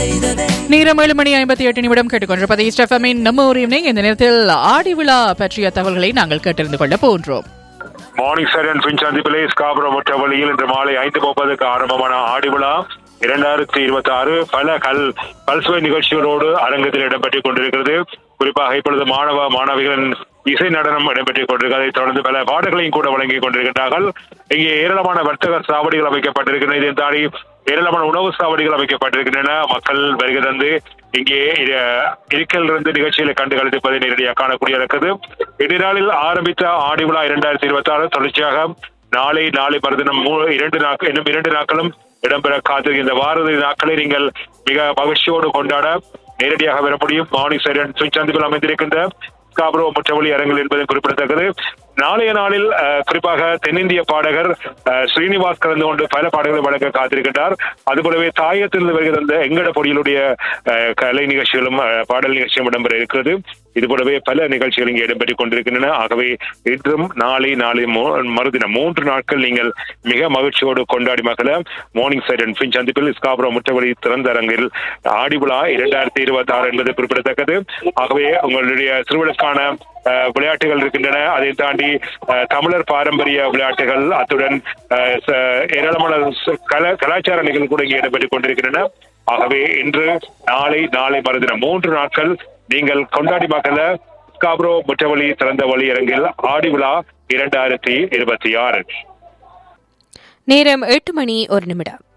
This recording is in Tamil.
நேரம் 7:58 கேட்டுக்கொண்டிருப்பது ஈஸ்ட் எஃப்எம்மின் நம்ம ஒரு ஈவினிங். இந்த நேரத்தில் ஆடி விழா பற்றிய தகவல்களை நாங்கள் கேட்டறிந்து கொள்ள போன்றோம். மார்னிங் சைரன் பின் சந்திப்பிலே ஸ்காபுரம் வழியில் இன்று மாலை 5:30 ஆரம்பமான ஆடி விழா 2026 பல பல்சுவை நிகழ்ச்சிகளோடு அரங்கத்தில் இடம்பெற்றுக் கொண்டிருக்கிறது. குறிப்பாக இப்பொழுது மாணவ மாணவிகளின் இசை நடனம் இடம்பெற்றுக் கொண்டிருக்கிறது. அதை தொடர்ந்து பல பாடல்களையும் கூட வழங்கிக் கொண்டிருக்கின்றார்கள். இங்கே ஏராளமான வர்த்தக சாவடிகள் அமைக்கப்பட்டிருக்கின்றன. இதை தாண்டி ஏராளமான உணவு சாவடிகள் அமைக்கப்பட்டிருக்கின்றன. மக்கள் வருகை தந்து இங்கே இருக்கையிலிருந்து நிகழ்ச்சிகளை கண்டு கழிப்பதை நேரடியாக காணக்கூடிய இருக்குது. இன்றைய நாளில் ஆரம்பித்த ஆடி விழா 2026 தொடர்ச்சியாக நாளை மறுதினம் 2 நாட்களும் இடம்பெற காத்திருக்கிற இந்த வார நாட்களை நீங்கள் மிக மகிழ்ச்சியோடு கொண்டாட நேரடியாக வர முடியும். மார்னிங் சைரன் சந்திப்பில் அமைந்திருக்கின்ற ஸ்காபுரோ முற்றவழி அரங்கில் என்பது குறிப்பிடத்தக்கது. நாளைய நாளில் குறிப்பாக தென்னிந்திய பாடகர் ஸ்ரீனிவாஸ் கலந்து கொண்டு பல பாடல்களை வழங்க காத்திருக்கின்றார். அதுபோலவே தாயத்திலிருந்து வருகிற எங்கட பொடியிலுடைய கலை நிகழ்ச்சிகளும் பாடல் நிகழ்ச்சியும் இடம்பெற இருக்கிறது. இதுபோலவே பல நிகழ்ச்சிகள் இங்கே இடம்பெற்றுக் கொண்டிருக்கின்றன. ஆகவே இன்றும் நாளை மறுதினம் 3 நாட்கள் நீங்கள் மிக மகிழ்ச்சியோடு கொண்டாடி மகள மார்னிங் சைரன் பின் சந்திப்பில் ஸ்காபுரோ முற்றவழி திறந்த அரங்கில் ஆடி விழா 2026 என்பது குறிப்பிடத்தக்கது. ஆகவே உங்களுடைய சிறுவர்களுக்கான விளையாட்டுகள் இருக்கின்றன. அதை தாண்டி தமிழர் பாரம்பரிய விளையாட்டுகள், அத்துடன் ஏராளமான கலாச்சார நிகழ்வு கூட இங்கே இடம்பெற்றுக் கொண்டிருக்கின்றன. ஆகவே இன்று நாளை மறுதினம் 3 நாட்கள் நீங்கள் கொண்டாடி மகள ஸ்காபுரோ முற்றவழி திறந்த வழி அரங்கில் ஆடி விழா 2026. நேரம் 8:01.